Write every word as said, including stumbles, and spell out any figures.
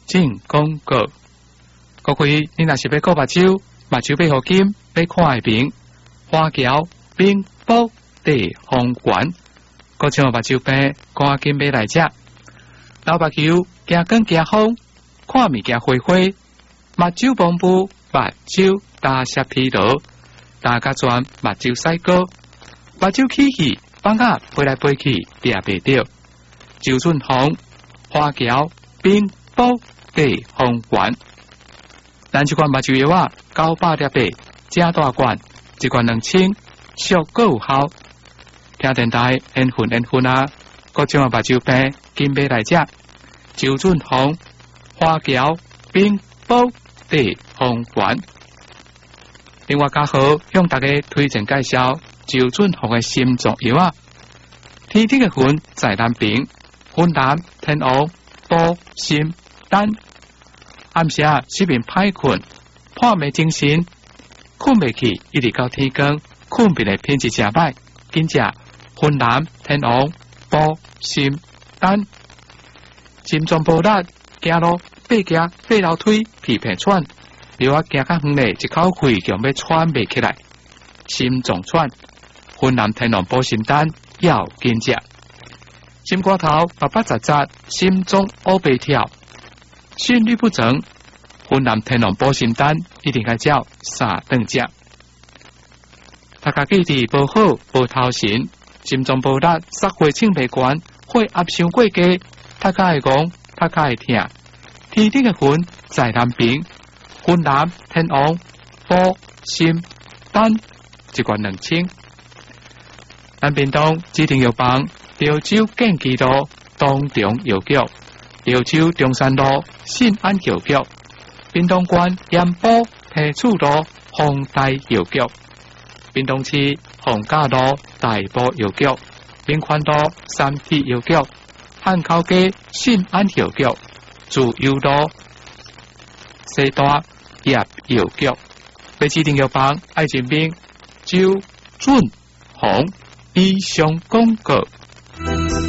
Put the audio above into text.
进广告。各位，你若是要购目睭，目睭要好金，要看的面，花桥冰宝地方馆，各种目睭病，赶紧买来食。老目睭惊光惊风，看物件花花，目睭蒙雾，目睭大舌疲劳，大甲转目睭洗膏，目睭起气，放啊飞来飞去，掠袂着。周润发花桥冰宝地方馆。咱这款目睭药啊，九百粒的，正大罐，一罐两千，俗个有效。听电台缘分缘分啊，各种目睭病，紧买来食。周润发花桥冰宝地方馆。另外，嘉豪向大家推荐介绍周润发的心脏药啊，天地的魂在南平，魂南天王保心丹。暗时啊，失眠歹困，破眠精神，困袂去，一直到天光，困眠的品质真歹，紧食魂南天王保心丹。心脏无力，走路爬行爬楼梯，皮皮喘，有啊行较远嘞，一口气就要喘袂起来，心脏喘，魂南天王保心丹要紧食。心肝头八八杂杂，心中乌白跳。心律不整，魂南天王保心丹一定要照三顿食。大家记住无好无头神，心脏无力，杀血清袂悬，血压伤过低，大家会讲，大家会疼。天顶的魂在南边，魂南天王保心丹一罐两千。南边东指定药房，潮州建基路东中药局。潮州中山路信安药局，滨东县盐埔提厝路丰大药局，滨东市洪家路大埔药局，林宽路三体药局，汉口街信安药局，自由路西大叶药局。被指定药房爱情兵周润发以上广告。